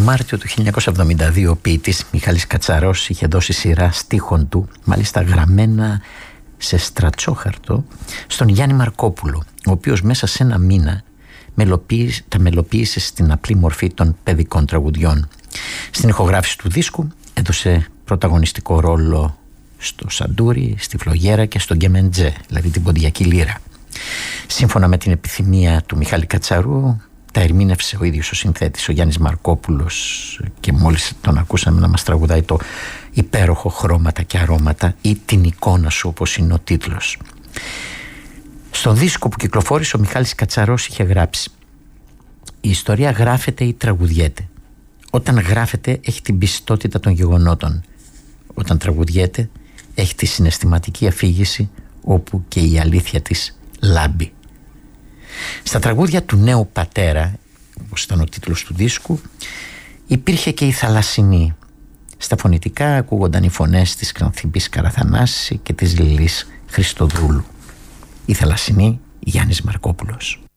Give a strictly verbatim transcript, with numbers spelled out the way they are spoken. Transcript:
Μάρτιο του χίλια εννιακόσια εβδομήντα δύο ο ποιητής Μιχάλης Κατσαρός είχε δώσει σειρά στίχων του, μάλιστα γραμμένα σε στρατσόχαρτο, στον Γιάννη Μαρκόπουλο, ο οποίος μέσα σε ένα μήνα μελοποίησε, τα μελοποίησε στην απλή μορφή των παιδικών τραγουδιών. Στην ηχογράφηση του δίσκου έδωσε πρωταγωνιστικό ρόλο στο σαντούρι, στη φλογέρα και στον γκεμεντζέ, δηλαδή την ποντιακή λύρα. Σύμφωνα με την επιθυμία του Μιχάλη Κατσαρού, τα ερμήνευσε ο ίδιος ο συνθέτης, ο Γιάννης Μαρκόπουλος, και μόλις τον ακούσαμε να μας τραγουδάει το υπέροχο «Χρώματα και αρώματα» ή «Την εικόνα σου», όπως είναι ο τίτλος. Στον δίσκο που κυκλοφόρησε ο Μιχάλης Κατσαρός είχε γράψει: «Η ιστορία γράφεται ή τραγουδιέται. Όταν γράφεται έχει την πιστότητα των γεγονότων. Όταν τραγουδιέται έχει τη συναισθηματική αφήγηση όπου και η αλήθεια της λάμπει». Στα τραγούδια του νέου πατέρα, όπως ήταν ο τίτλος του δίσκου, υπήρχε και η θαλασσινή. Στα φωνητικά ακούγονταν οι φωνές της Ξανθιμπής Καραθανάση και της Λιλής Χριστοδούλου. Η θαλασσινή, Γιάννης Μαρκόπουλος.